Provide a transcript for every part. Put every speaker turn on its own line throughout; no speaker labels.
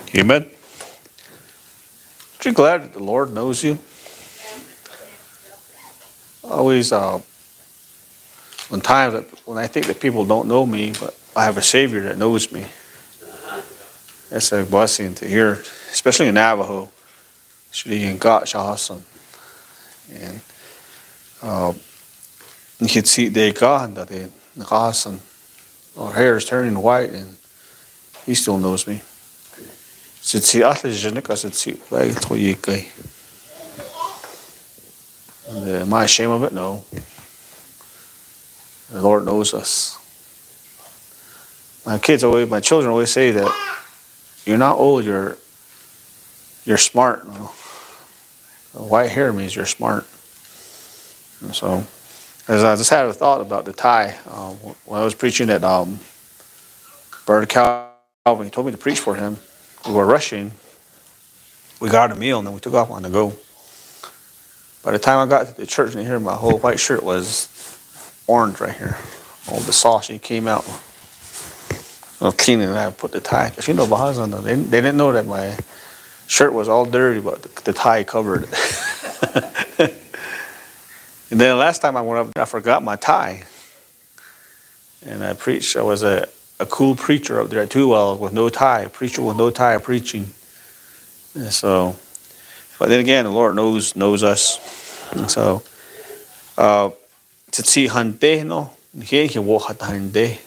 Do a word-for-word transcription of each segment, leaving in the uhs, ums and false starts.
Amen. Aren't you glad that the Lord knows you? Always, uh, when times that when I think that people don't know me, but I have a Savior that knows me. That's a blessing to hear, especially in Navajo. And uh, you can see they God that they and our hair is turning white, and He still knows me. Am I ashamed of it? No. The Lord knows us. My kids always, my children always say that you're not old, you're you're smart. White hair means you're smart. And so, as I just had a thought about the tie, uh, when I was preaching at um, Brother Calvin, he told me to preach for him. We were rushing. We got a meal, and then we took off on the go. By the time I got to the church and here, my whole white shirt was orange right here. All the sauce came out. I was cleaning, and I put the tie. Because you know, Bahazan, they, they didn't know that my shirt was all dirty, but the, the tie covered it. And then the last time I went up, I forgot my tie. And I preached. I was a, a cool preacher up there at Two Wells with no tie. A preacher with no tie preaching. And so, but then again, the Lord knows knows us. And so, uh, Tsi hante no, he he walk hante.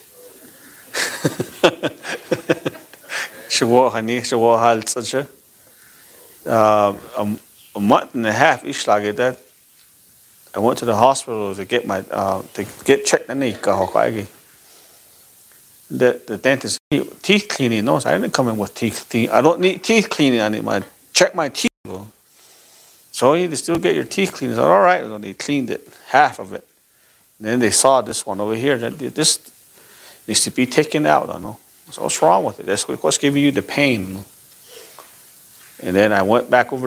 She walk hani, she walk hal such. Uh, a month and a half ish like that. I went to the hospital to get my uh, to get checked. The the dentist teeth cleaning. No, I didn't come in with teeth cleaning. I don't need teeth cleaning. I need my check my teeth. So you need to still get your teeth cleaned. I said, all right. So they cleaned it, half of it. And then they saw this one over here. That this needs to be taken out. I know. So what's wrong with it? That's what's giving you the pain. And then I went back over